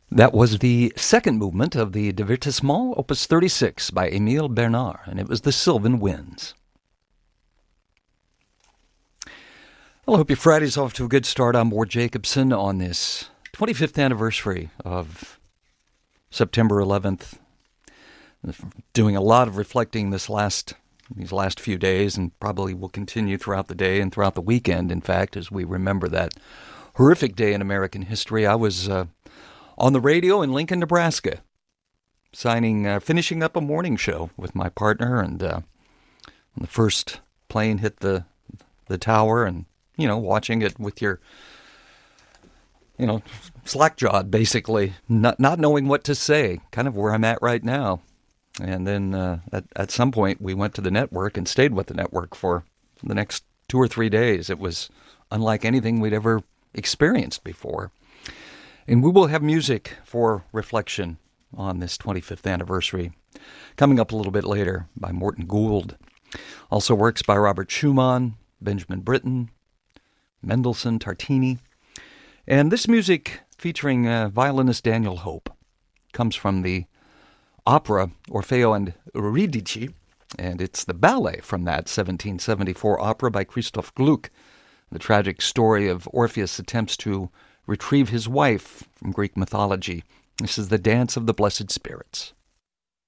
That was the second movement of the Divertissement, Opus 36 by Émile Bernard, and it was the Sylvan Winds. Well, I hope your Friday's off to a good start. I'm Ward Jacobson on this 25th anniversary of September 11th. Doing a lot of reflecting these last few days, and probably will continue throughout the day and throughout the weekend, in fact, as we remember that horrific day in American history. I was on the radio in Lincoln, Nebraska, finishing up a morning show with my partner, and when the first plane hit the tower, and watching it with your slack-jawed, basically, not knowing what to say, kind of where I'm at right now. And then at some point, we went to the network and stayed with the network for the next 2 or 3 days. It was unlike anything we'd ever experienced before. And we will have music for reflection on this 25th anniversary, coming up a little bit later by Morton Gould. Also works by Robert Schumann, Benjamin Britten, Mendelssohn, Tartini. And this music, featuring violinist Daniel Hope, comes from the opera Orfeo and Euridice, and it's the ballet from that 1774 opera by Christoph Gluck, the tragic story of Orpheus' attempts to retrieve his wife from Greek mythology. This is the Dance of the Blessed Spirits.